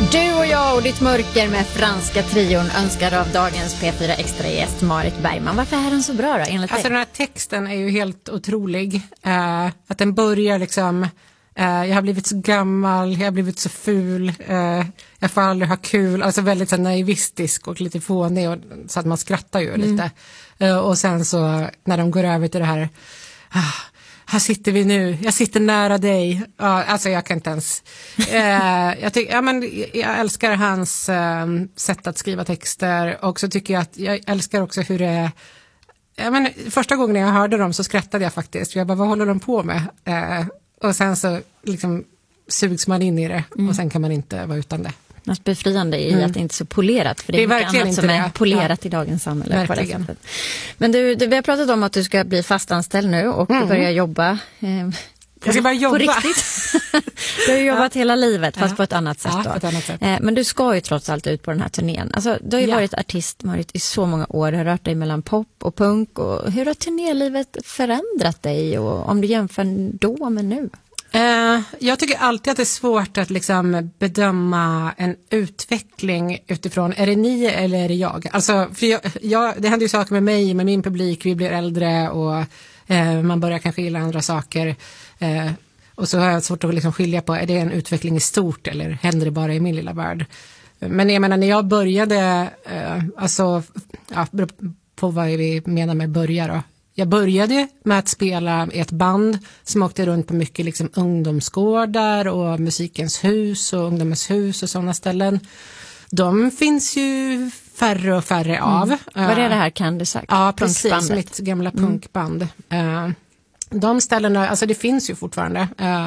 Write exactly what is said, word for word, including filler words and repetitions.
Du och jag och ditt mörker med franska trion önskar av dagens P fyra Extra-gäst Marit Bergman. Varför är den så bra då, enligt Alltså dig? den här texten är ju helt otrolig. Uh, att den börjar liksom, uh, jag har blivit så gammal, jag har blivit så ful, uh, jag får aldrig ha kul. Alltså väldigt så naivistisk och lite fånig, och, så att man skrattar ju mm. lite. Uh, och sen så när de går över till det här... Uh, här sitter vi nu, jag sitter nära dig. Ja, alltså jag kan inte ens... Eh, jag, tyck, ja, men jag älskar hans eh, sätt att skriva texter. Och så tycker jag att jag älskar också hur det är... Ja, men första gången jag hörde dem så skrattade jag faktiskt. För jag bara, vad håller de på med? Eh, och sen så liksom sugs man in i det. Mm. Och sen kan man inte vara utan det. Något befriande i mm. att det inte är så polerat. För det är, det är mycket annat som det. är polerat ja. i dagens samhälle. På det sättet. Men du, du, vi har pratat om att du ska bli fastanställd nu och mm. börja jobba. Eh, jag ska bara jobba. På riktigt. Du har ju jobbat ja. hela livet, fast ja. på ett annat sätt. Ja, då. Ett annat sätt. Eh, men du ska ju trots allt ut på den här turnén. Alltså, du har ju ja. varit artist, Marit, i så många år. Du har rört dig mellan pop och punk. Och hur har turnélivet förändrat dig? Och om du jämför då med nu? Uh, jag tycker alltid att det är svårt att liksom bedöma en utveckling utifrån, är det ni eller är det jag? Alltså, för jag, jag, det händer ju saker med mig, med min publik, vi blir äldre och uh, man börjar kanske gilla andra saker. Uh, och så har jag svårt att liksom skilja på, är det en utveckling i stort eller händer det bara i min lilla värld? Men jag menar, när jag började, uh, alltså, ja, på vad vi menar med börja då. Jag började med att spela i ett band som åkte runt på mycket liksom ungdomsgårdar och Musikens hus och Ungdomens hus och sådana ställen. De finns ju färre och färre av. Mm. Vad är det här, kan du sagt? Ja, precis. Mitt gamla punkband. Mm. De ställena, alltså det finns ju fortfarande.